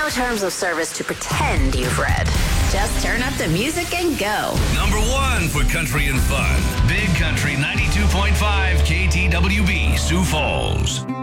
no terms of service to pretend you've read. Just turn up the music and go. Number 1 for country and fun. Big Country 92.5 KTWB, Sioux Falls.